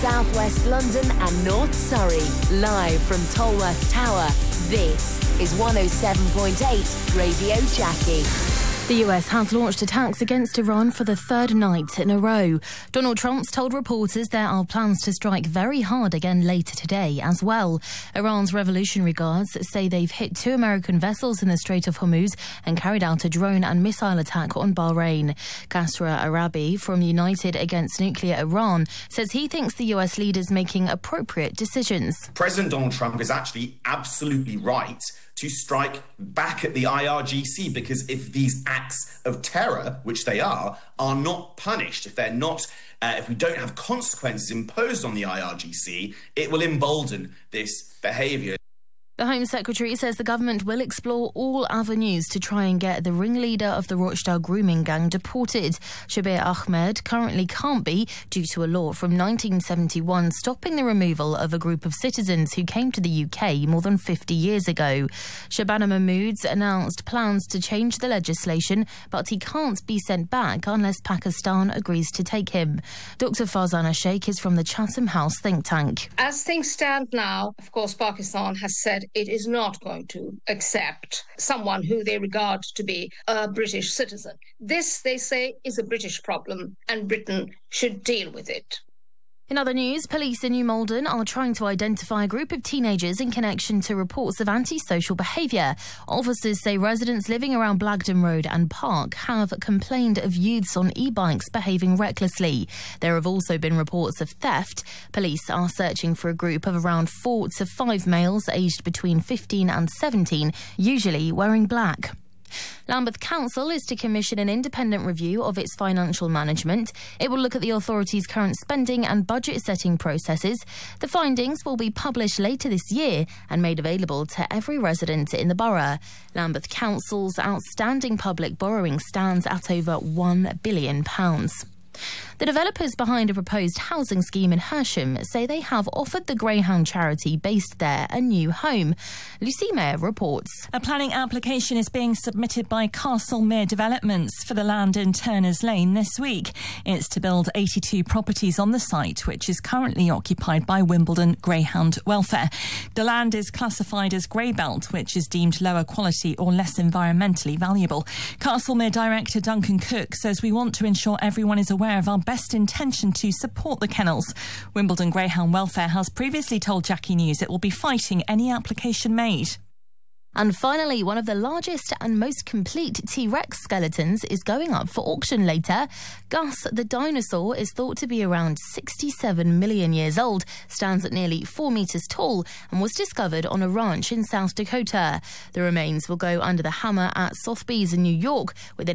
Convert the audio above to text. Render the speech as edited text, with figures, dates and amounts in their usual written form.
Southwest London and North Surrey. Live from Tolworth Tower, this is 107.8 Radio Jackie. The US has launched attacks against Iran for the third night in a row. Donald Trump's told reporters there are plans to strike very hard again later today as well. Iran's Revolutionary Guards say they've hit 2 American vessels in the Strait of Hormuz and carried out a drone and missile attack on Bahrain. Kasra Arabi from United Against Nuclear Iran says he thinks the US leader's making appropriate decisions. President Donald Trump is actually absolutely right to strike back at the IRGC, because if these acts of terror, which they are not punished, if they're not, if we don't have consequences imposed on the IRGC, it will embolden this behaviour. The Home Secretary says the government will explore all avenues to try and get the ringleader of the Rochdale grooming gang deported. Shabir Ahmed currently can't be due to a law from 1971 stopping the removal of a group of citizens who came to the UK more than 50 years ago. Shabana Mahmood's announced plans to change the legislation, but he can't be sent back unless Pakistan agrees to take him. Dr. Farzana Sheikh is from the Chatham House think tank. As things stand now, of course, Pakistan has said it is not going to accept someone who they regard to be a British citizen. This, they say, is a British problem, and Britain should deal with it. In other news, police in New Malden are trying to identify a group of teenagers in connection to reports of antisocial behaviour. Officers say residents living around Blagdon Road and Park have complained of youths on e-bikes behaving recklessly. There have also been reports of theft. Police are searching for a group of around 4 to 5 males aged between 15 and 17, usually wearing black. Lambeth Council is to commission an independent review of its financial management. It will look at the authority's current spending and budget setting processes. The findings will be published later this year and made available to every resident in the borough. Lambeth Council's outstanding public borrowing stands at over £1 billion. The developers behind a proposed housing scheme in Hersham say they have offered the Greyhound charity based there a new home. Lucy Mayer reports. A planning application is being submitted by Castlemere Developments for the land in Turner's Lane this week. It's to build 82 properties on the site, which is currently occupied by Wimbledon Greyhound Welfare. The land is classified as Greybelt, which is deemed lower quality or less environmentally valuable. Castlemere Director Duncan Cook says we want to ensure everyone is aware of our best intention to support the kennels. Wimbledon Greyhound Welfare has previously told Jackie News it will be fighting any application made. And finally, one of the largest and most complete T-Rex skeletons is going up for auction later. Gus the dinosaur is thought to be around 67 million years old, stands at nearly 4 metres tall and was discovered on a ranch in South Dakota. The remains will go under the hammer at Sotheby's in New York with an